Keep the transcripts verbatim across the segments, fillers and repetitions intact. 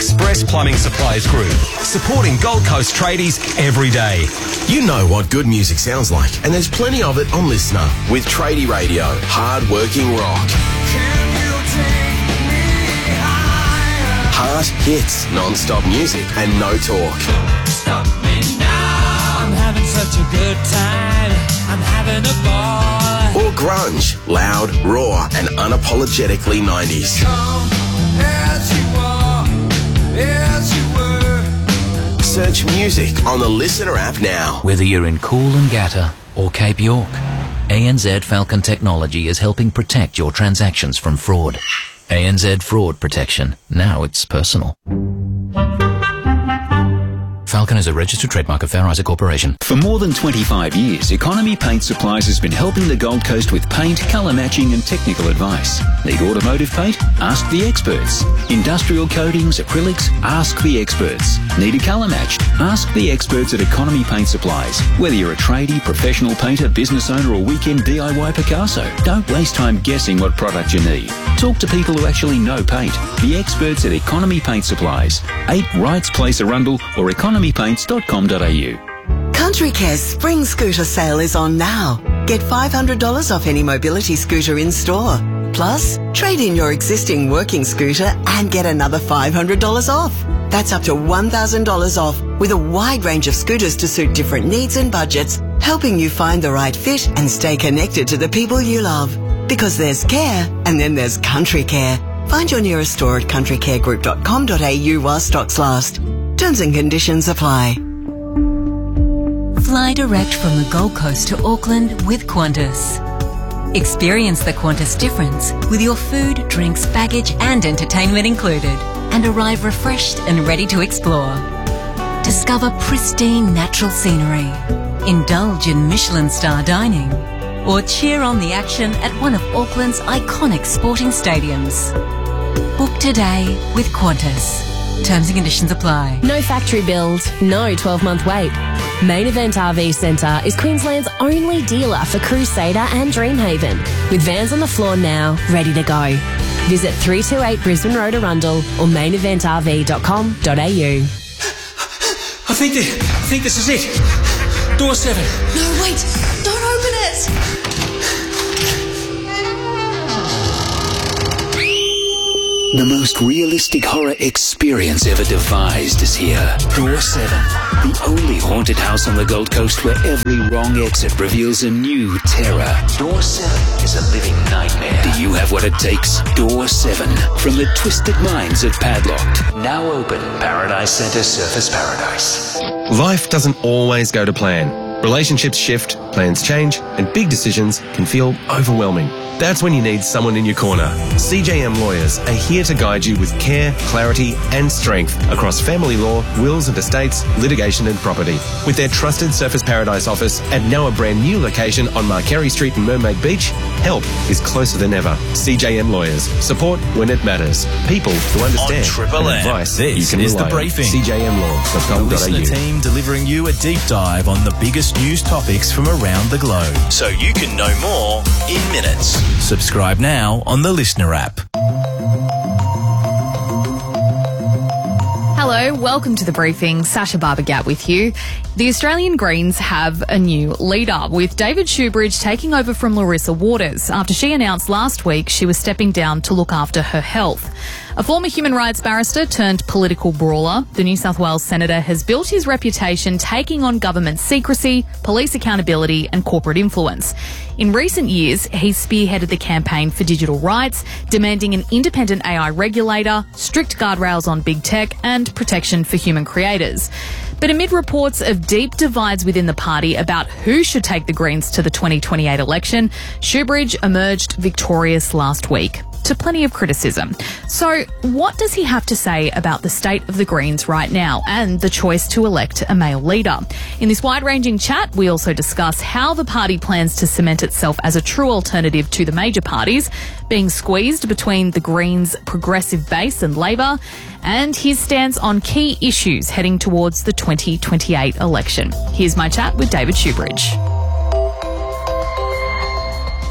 Express Plumbing Supplies Group, supporting Gold Coast tradies every day. You know what good music sounds like, and there's plenty of it on Listener with Tradie Radio, hard-working rock. Can you take me higher? Heart hits, non-stop music, and no talk. Stop me now. I'm having such a good time. I'm having a ball. Or grunge, loud, raw, and unapologetically nineties. Come as you are, as you were. Search music on the Listener app now. Whether you're in Coolangatta or Cape York, A N Z Falcon Technology is helping protect your transactions from fraud. A N Z Fraud Protection. Now it's personal. Falcon is a registered trademark of Fair Isaac Corporation. For more than twenty-five years, Economy Paint Supplies has been helping the Gold Coast with paint, colour matching and technical advice. Need automotive paint? Ask the experts. Industrial coatings, acrylics? Ask the experts. Need a colour matched? Ask the experts at Economy Paint Supplies. Whether you're a tradie, professional painter, business owner or weekend D I Y Picasso, don't waste time guessing what product you need. Talk to people who actually know paint. The experts at Economy Paint Supplies. eight Wrights Place, Arundel or economy paints dot com dot a u. Country Care's spring scooter sale is on now. Get five hundred dollars off any mobility scooter in store. Plus, trade in your existing working scooter and get another five hundred dollars off. That's up to one thousand dollars off with a wide range of scooters to suit different needs and budgets, helping you find the right fit and stay connected to the people you love. Because there's care and then there's Country Care. Find your nearest store at country care group dot com dot a u while stocks last. Terms and conditions apply. Fly direct from the Gold Coast to Auckland with Qantas. Experience the Qantas difference with your food, drinks, baggage and entertainment included, and arrive refreshed and ready to explore. Discover pristine natural scenery, indulge in Michelin star dining, or cheer on the action at one of Auckland's iconic sporting stadiums. Book today with Qantas. Terms and conditions apply. No factory build, no twelve-month wait. Main Event R V Centre is Queensland's only dealer for Crusader and Dreamhaven, with vans on the floor now, ready to go. Visit three two eight Brisbane Road, Arundel or main event r v dot com dot a u. I think that, I think this is it. Door seven. No, wait. Don't open it. The most realistic horror experience ever devised is here. Door seven. The only haunted house on the Gold Coast where every wrong exit reveals a new terror. Door seven is a living nightmare. Do you have what it takes? Door seven. From the twisted minds of Padlocked. Now open. Paradise Centre Surfers Paradise. Life doesn't always go to plan. Relationships shift, plans change, and big decisions can feel overwhelming. That's when you need someone in your corner. C J M Lawyers are here to guide you with care, clarity, and strength across family law, wills and estates, litigation and property. With their trusted Surfers Paradise office and now a brand new location on Marquerie Street in Mermaid Beach, help is closer than ever. C J M Lawyers. Support when it matters. People who understand. On Triple and M, advice this you can is rely The Briefing. C J M law dot com dot a u. The listener team delivering you a deep dive on the biggest news topics from around the globe, so you can know more in minutes. Subscribe now on the Listener app. Hello, welcome to The Briefing. Sasha Barbagat with you. The Australian Greens have a new leader, with David Shoebridge taking over from Larissa Waters after she announced last week she was stepping down to look after her health. A former human rights barrister turned political brawler, the New South Wales senator has built his reputation taking on government secrecy, police accountability and corporate influence. In recent years, he's spearheaded the campaign for digital rights, demanding an independent A I regulator, strict guardrails on big tech and protection for human creators. But amid reports of deep divides within the party about who should take the Greens to the twenty twenty-eight election, Shoebridge emerged victorious last week, to plenty of criticism. So what does he have to say about the state of the Greens right now and the choice to elect a male leader? In this wide-ranging chat, we also discuss how the party plans to cement itself as a true alternative to the major parties, being squeezed between the Greens' progressive base and Labor, and his stance on key issues heading towards the twenty twenty-eight election. Here's my chat with David Shoebridge.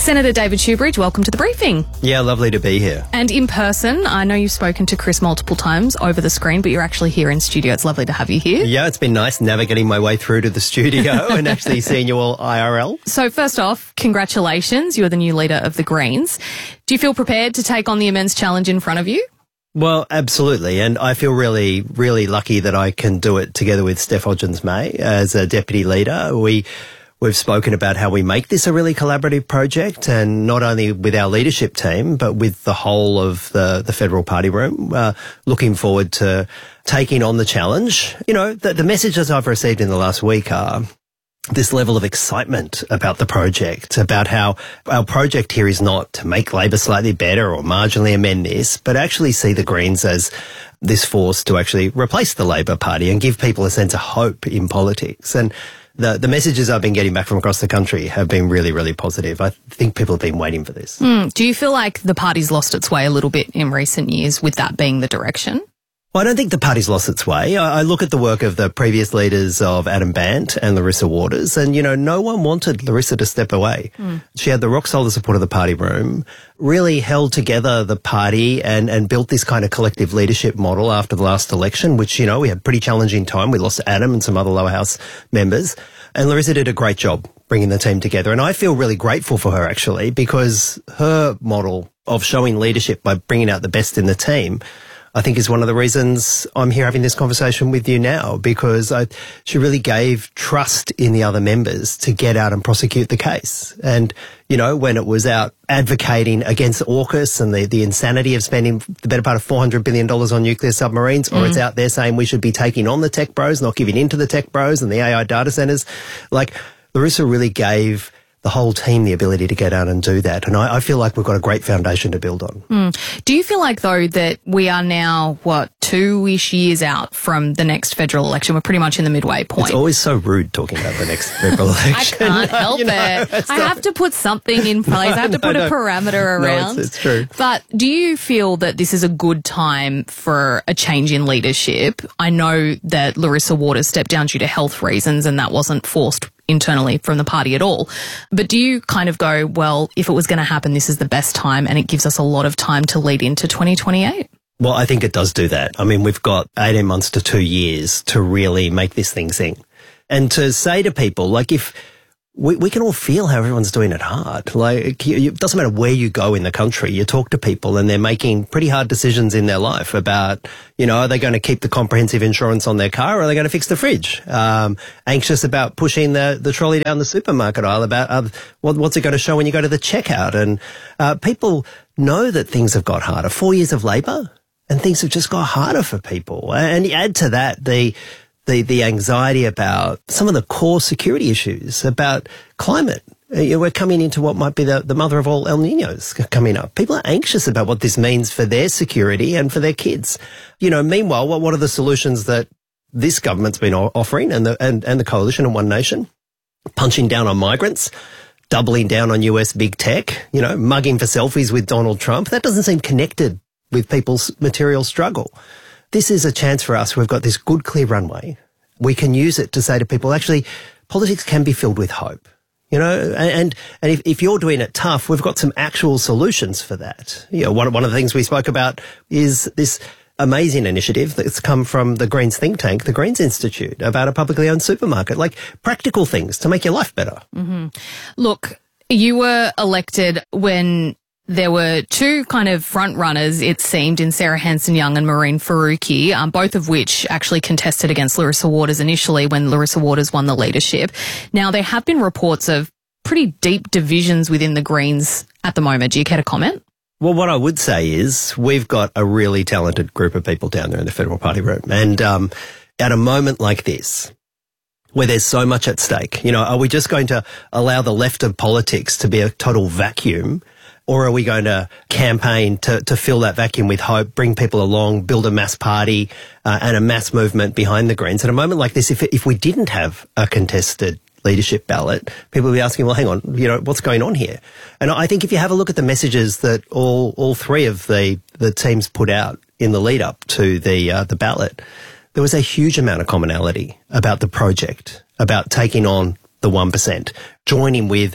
Senator David Shoebridge, welcome to the briefing. Yeah, lovely to be here. And in person, I know you've spoken to Chris multiple times over the screen, but you're actually here in studio. It's lovely to have you here. Yeah, it's been nice navigating my way through to the studio and actually seeing you all I R L. So first off, congratulations. You're the new leader of the Greens. Do you feel prepared to take on the immense challenge in front of you? Well, absolutely. And I feel really, really lucky that I can do it together with Steph Hodgins-May as a deputy leader. We... We've spoken about how we make this a really collaborative project, and not only with our leadership team, but with the whole of the, the federal party room. Uh, looking forward to taking on the challenge. You know, the, the messages I've received in the last week are this level of excitement about the project, about how our project here is not to make Labor slightly better or marginally amend this, but actually see the Greens as this force to actually replace the Labor Party and give people a sense of hope in politics. And The, the messages I've been getting back from across the country have been really, really positive. I think people have been waiting for this. Mm. Do you feel like the party's lost its way a little bit in recent years with that being the direction? Well, I don't think the party's lost its way. I, I look at the work of the previous leaders of Adam Bandt and Larissa Waters, and, you know, no one wanted Larissa to step away. Mm. She had the rock-solid support of the party room, really held together the party and, and built this kind of collective leadership model after the last election, which, you know, we had a pretty challenging time. We lost Adam and some other lower house members. And Larissa did a great job bringing the team together. And I feel really grateful for her, actually, because her model of showing leadership by bringing out the best in the team, I think, is one of the reasons I'm here having this conversation with you now, because I, she really gave trust in the other members to get out and prosecute the case. And, you know, when it was out advocating against AUKUS and the, the insanity of spending the better part of four hundred billion dollars on nuclear submarines, or mm. it's out there saying we should be taking on the tech bros, not giving in to the tech bros and the A I data centres, like, Larissa really gave the whole team the ability to get out and do that. And I, I feel like we've got a great foundation to build on. Mm. Do you feel like, though, that we are now, what, two-ish years out from the next federal election? We're pretty much in the midway point. It's always so rude talking about the next federal election. I can't help you know, it. I have to put something in place. I have to put no, no. a parameter around. No, it's, it's true. But do you feel that this is a good time for a change in leadership? I know that Larissa Waters stepped down due to health reasons, and that wasn't forced internally from the party at all. But do you kind of go, well, if it was going to happen, this is the best time, and it gives us a lot of time to lead into twenty twenty-eight? Well, I think it does do that. I mean, we've got eighteen months to two years to really make this thing sing. And to say to people, like, if we, we can all feel how everyone's doing it hard. Like, it doesn't matter where you go in the country. You talk to people and they're making pretty hard decisions in their life about, you know, are they going to keep the comprehensive insurance on their car, or are they going to fix the fridge? Um, anxious about pushing the, the trolley down the supermarket aisle, about uh, what, what's it going to show when you go to the checkout? And uh, people know that things have got harder. Four years of Labor and things have just got harder for people. And you add to that the the the anxiety about some of the core security issues, about climate. You know, we're coming into what might be the, the mother of all El Niños coming up. People are anxious about what this means for their security and for their kids. You know, meanwhile, what, what are the solutions that this government's been offering, and the, and, and the coalition and One Nation? Punching down on migrants, doubling down on U S big tech, you know, mugging for selfies with Donald Trump. That doesn't seem connected with people's material struggle. This is a chance for us. We've got this good, clear runway. We can use it to say to people, actually, politics can be filled with hope. You know, and and if, if you're doing it tough, we've got some actual solutions for that. You know, one, one of the things we spoke about is this amazing initiative that's come from the Greens think tank, the Greens Institute, about a publicly owned supermarket, like practical things to make your life better. Mm-hmm. Look, you were elected when there were two kind of front runners, it seemed, in Sarah Hanson-Young and Maureen Faruqi, um, both of which actually contested against Larissa Waters initially when Larissa Waters won the leadership. Now, there have been reports of pretty deep divisions within the Greens at the moment. Do you care to comment? Well, what I would say is we've got a really talented group of people down there in the federal party room. And um, at a moment like this, where there's so much at stake, you know, are we just going to allow the left of politics to be a total vacuum? Or are we going to campaign to, to fill that vacuum with hope, bring people along, build a mass party uh, and a mass movement behind the Greens? At a moment like this, if if we didn't have a contested leadership ballot, people would be asking, well, hang on, you know, what's going on here? And I think if you have a look at the messages that all all three of the, the teams put out in the lead up to the uh, the ballot, there was a huge amount of commonality about the project, about taking on the one percent, joining with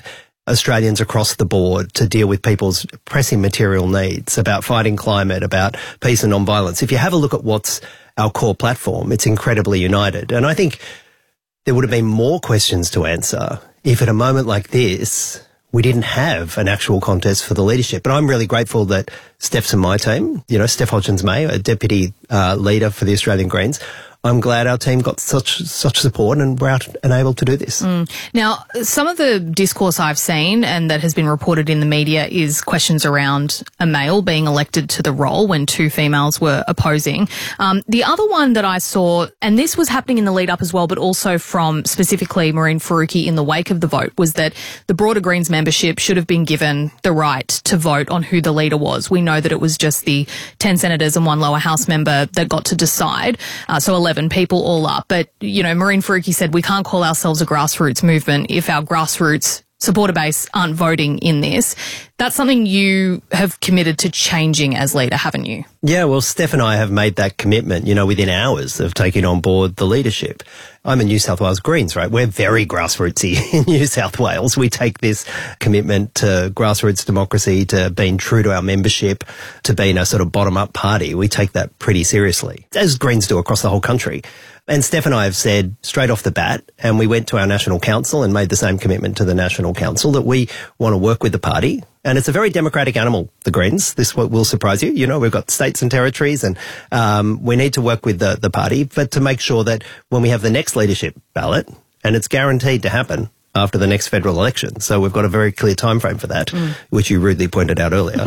Australians across the board to deal with people's pressing material needs, about fighting climate, about peace and non-violence. If you have a look at what's our core platform, it's incredibly united. And I think there would have been more questions to answer if at a moment like this, we didn't have an actual contest for the leadership. But I'm really grateful that Steph's in my team, you know, Steph Hodgins-May, a deputy uh, leader for the Australian Greens. I'm glad our team got such such support and we're out and able to do this. Mm. Now, some of the discourse I've seen and that has been reported in the media is questions around a male being elected to the role when two females were opposing. Um, the other one that I saw, and this was happening in the lead up as well, but also from specifically Mehreen Faruqi in the wake of the vote, was that the broader Greens membership should have been given the right to vote on who the leader was. We know that it was just the ten senators and one lower house member that got to decide. Uh, so eleven people all up. But, you know, Mehreen Faruqi said we can't call ourselves a grassroots movement if our grassroots supporter base aren't voting in this. That's something you have committed to changing as leader, haven't you? Yeah, well, Steph and I have made that commitment, you know, within hours of taking on board the leadership. I'm a New South Wales Greens, right? We're very grassrootsy in New South Wales. We take this commitment to grassroots democracy, to being true to our membership, to being a sort of bottom-up party. We take that pretty seriously, as Greens do across the whole country. And Steph and I have said straight off the bat, and we went to our National Council and made the same commitment to the National Council, that we want to work with the party. And it's a very democratic animal, the Greens. This will surprise you. You know, we've got states and territories, and um, we need to work with the, the party, but to make sure that when we have the next leadership ballot, and it's guaranteed to happen after the next federal election, so we've got a very clear time frame for that, mm. which you rudely pointed out earlier,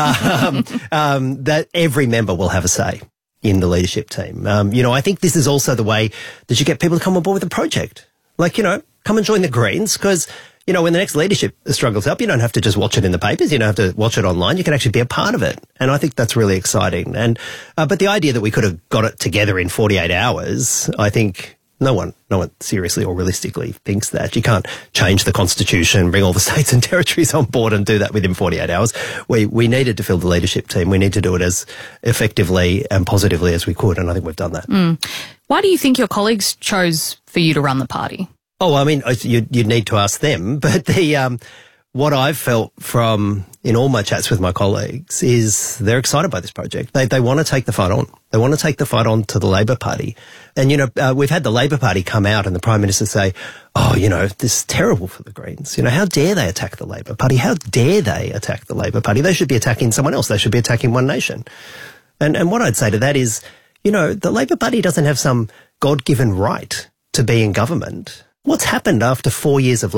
um, um, that every member will have a say in the leadership team. Um, you know, I think this is also the way that you get people to come on board with the project. Like, you know, come and join the Greens, because, you know, when the next leadership struggles up, you don't have to just watch it in the papers. You don't have to watch it online. You can actually be a part of it. And I think that's really exciting. And, uh, but the idea that we could have got it together in forty-eight hours, I think no one, no one seriously or realistically thinks that. You can't change the constitution, bring all the states and territories on board and do that within forty-eight hours. We, we needed to fill the leadership team. We need to do it as effectively and positively as we could. And I think we've done that. Mm. Why do you think your colleagues chose for you to run the party? Oh, I mean, you, you'd need to ask them. But the, um, what I've felt from in all my chats with my colleagues is they're excited by this project. They, they want to take the fight on. They want to take the fight on to the Labor Party. And, you know, uh, we've had the Labor Party come out and the Prime Minister say, oh, you know, this is terrible for the Greens. You know, how dare they attack the Labor Party? How dare they attack the Labor Party? They should be attacking someone else. They should be attacking One Nation. And, and what I'd say to that is, you know, the Labor Party doesn't have some God-given right to be in government. What's happened after four years of